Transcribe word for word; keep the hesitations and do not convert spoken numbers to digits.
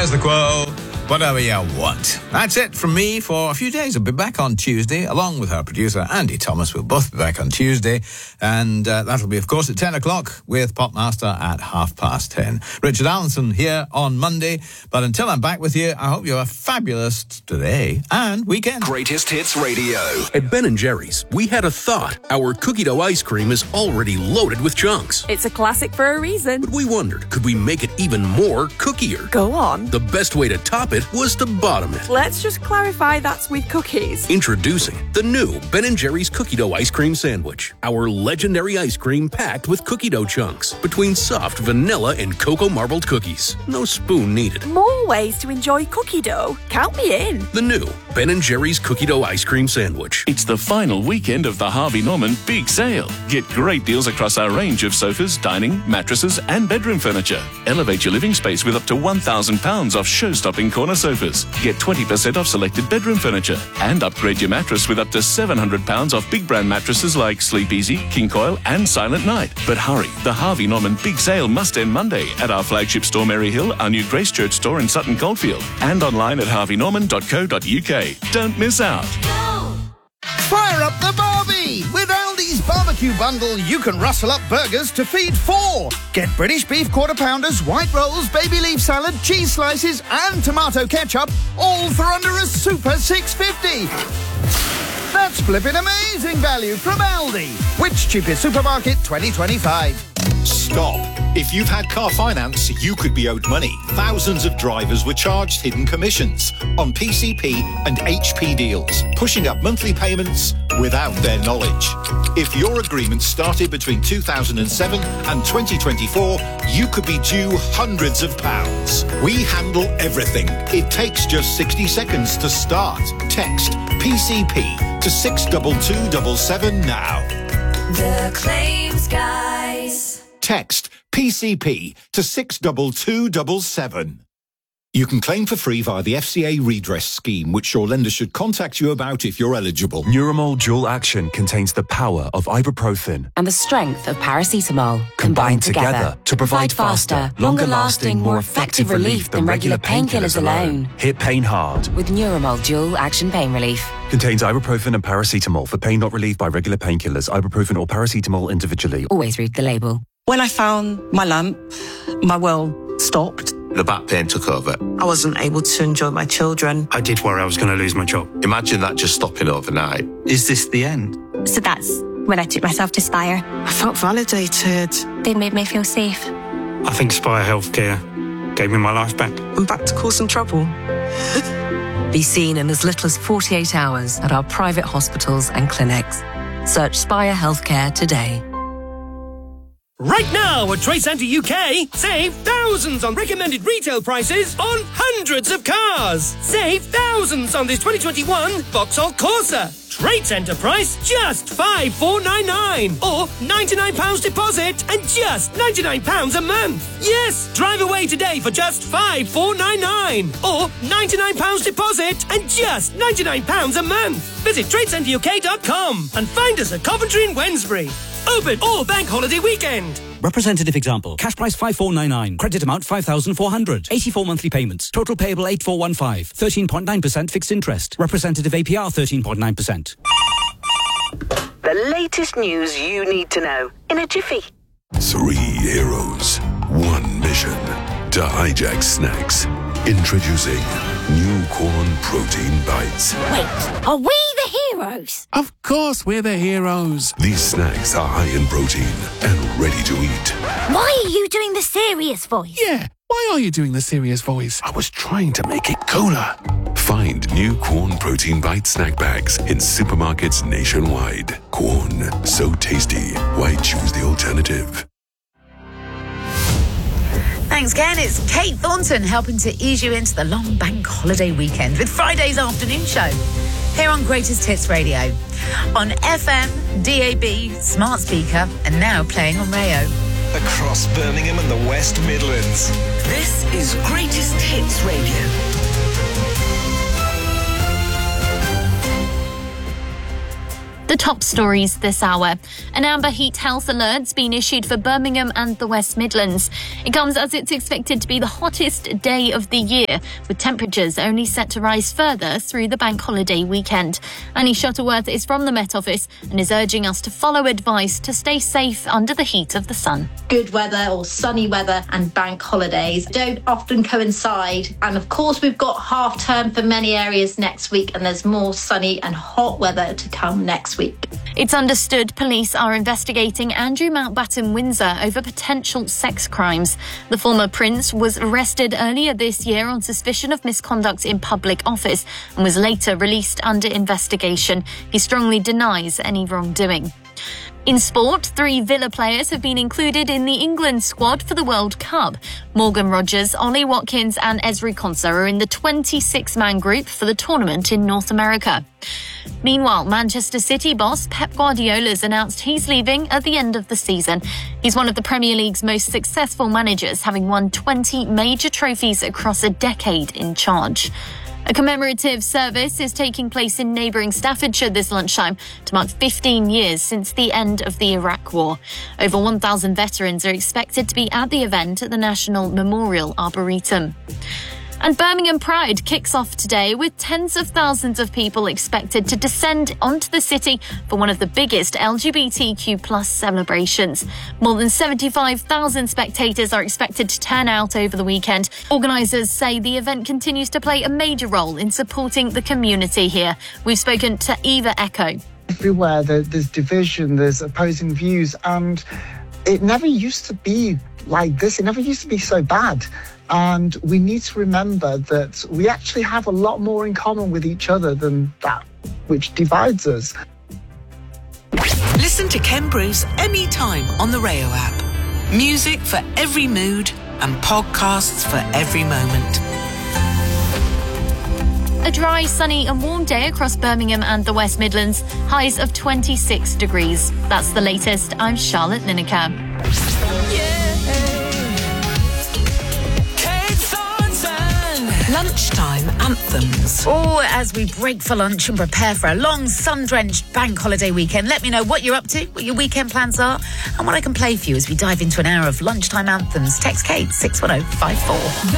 There's the quo. Whatever you want. That's it from me for a few days. I'll be back on Tuesday, along with our producer, Andy Thomas. We'll both be back on Tuesday. And uh, that'll be, of course, at ten o'clock with Popmaster at half past ten. Richard Allenson here on Monday. But until I'm back with you, I hope you have a fabulous today and weekend. Greatest Hits Radio. At Ben and Jerry's, we had a thought. Our cookie dough ice cream is already loaded with chunks. It's a classic for a reason. But we wondered, could we make it even more cookier? Go on. The best way to top it was to bottom it. Let's just clarify that's with cookies. Introducing the new Ben and Jerry's cookie dough ice cream sandwich. Our legendary ice cream packed with cookie dough chunks between soft vanilla and cocoa marbled cookies. No spoon needed. More ways to enjoy cookie dough. Count me in. The new Ben and Jerry's cookie dough ice cream sandwich. It's the final weekend of the Harvey Norman Big Sale. Get great deals across our range of sofas, dining, mattresses and bedroom furniture. Elevate your living space with up to one thousand pounds off show-stopping corner sofas. Get twenty percent off selected bedroom furniture and upgrade your mattress with up to seven hundred pounds off big brand mattresses like Sleep Easy, King Coil and Silent Night. But hurry, the Harvey Norman Big Sale must end Monday at our flagship store Mary Hill, our new Grace Church store in Sutton Coldfield and online at harvey norman dot co dot uk. Don't miss out. Fire up the Barbie! With Aldi's barbecue bundle, you can rustle up burgers to feed four. Get British beef quarter pounders, white rolls, baby leaf salad, cheese slices and tomato ketchup, all for under a super six fifty. That's flipping amazing value from Aldi. Which cheapest supermarket twenty twenty-five? Stop. If you've had car finance, you could be owed money. Thousands of drivers were charged hidden commissions on P C P and H P deals, pushing up monthly payments without their knowledge. If your agreement started between two thousand seven and twenty twenty-four, you could be due hundreds of pounds. We handle everything. It takes just sixty seconds to start. Text P C P to six two two seven seven now. The Claims Guys. Text P C P to six two two seven seven. You can claim for free via the F C A redress scheme, which your lender should contact you about if you're eligible. Nuromol Dual Action contains the power of ibuprofen and the strength of paracetamol combined, combined together, together to provide faster, longer-lasting, more effective relief than regular painkillers alone. Hit pain hard with Nuromol Dual Action Pain Relief. Contains ibuprofen and paracetamol for pain not relieved by regular painkillers. Ibuprofen or paracetamol individually. Always read the label. When I found my lump, my world stopped. The back pain took over. I wasn't able to enjoy my children. I did worry I was going to lose my job. Imagine that just stopping overnight. Is this the end? So that's when I took myself to Spire. I felt validated. They made me feel safe. I think Spire Healthcare gave me my life back. I'm back to causing trouble. Be seen in as little as forty-eight hours at our private hospitals and clinics. Search Spire Healthcare today. Right now at Trade Centre U K, save thousands on recommended retail prices on hundreds of cars. Save thousands on this twenty twenty-one Vauxhall Corsa. Trade Centre price just five thousand four hundred ninety-nine pounds or ninety-nine pounds deposit and just ninety-nine pounds a month. Yes, drive away today for just five thousand four hundred ninety-nine pounds or ninety-nine pounds deposit and just ninety-nine pounds a month. Visit trade centre U K dot com and find us at Coventry and Wednesbury. Open all bank holiday weekend. Representative example. Cash price five thousand four hundred ninety-nine. Credit amount five thousand four hundred. eighty-four monthly payments. Total payable eight thousand four hundred fifteen. thirteen point nine percent fixed interest. Representative A P R thirteen point nine percent. The latest news you need to know in a jiffy. Three heroes. One mission. To hijack snacks. Introducing new corn protein bites. Wait, are we the heroes? Of course we're the heroes. These snacks are high in protein and ready to eat. Why are you doing the serious voice? Yeah, why are you doing the serious voice? I was trying to make it cooler. Find new Corn Protein Bite snack bags in supermarkets nationwide. Corn, so tasty. Why choose the alternative? Thanks, Ken. It's Kate Thornton helping to ease you into the long bank holiday weekend with Friday's afternoon show here on Greatest Hits Radio on F M, D A B, smart speaker, and now playing on Rayo. Across Birmingham and the West Midlands. This is Greatest Hits Radio. The The top stories this hour. An amber heat health alert's been issued for Birmingham and the West Midlands. It comes as it's expected to be the hottest day of the year, with temperatures only set to rise further through the bank holiday weekend. Annie Shuttleworth is from the Met Office and is urging us to follow advice to stay safe under the heat of the sun. Good weather or sunny weather and bank holidays don't often coincide. And of course, we've got half term for many areas next week, and there's more sunny and hot weather to come next week. It's understood police are investigating Andrew Mountbatten Windsor over potential sex crimes. The former prince was arrested earlier this year on suspicion of misconduct in public office and was later released under investigation. He strongly denies any wrongdoing. In sport, three Villa players have been included in the England squad for the World Cup. Morgan Rogers, Ollie Watkins and Ezri Konsa are in the twenty-six man group for the tournament in North America. Meanwhile, Manchester City boss Pep Guardiola's announced he's leaving at the end of the season. He's one of the Premier League's most successful managers, having won twenty major trophies across a decade in charge. A commemorative service is taking place in neighbouring Staffordshire this lunchtime to mark fifteen years since the end of the Iraq War. Over one thousand veterans are expected to be at the event at the National Memorial Arboretum. And Birmingham Pride kicks off today with tens of thousands of people expected to descend onto the city for one of the biggest L G B T Q plus celebrations. More than seventy-five thousand spectators are expected to turn out over the weekend. Organisers say the event continues to play a major role in supporting the community here. We've spoken to Eva Echo. Everywhere there's division, there's opposing views, and it never used to be like this. It never used to be so bad. And we need to remember that we actually have a lot more in common with each other than that which divides us. Listen to Ken Bruce anytime on the Rayo app. Music for every mood and podcasts for every moment. A dry, sunny and warm day across Birmingham and the West Midlands. Highs of twenty-six degrees. That's the latest. I'm Charlotte Lineker. Yeah. Lunchtime anthems. Oh, as we break for lunch and prepare for a long sun-drenched bank holiday weekend, let me know what you're up to, what your weekend plans are, and what I can play for you as we dive into an hour of lunchtime anthems. Text Kate six one oh five four.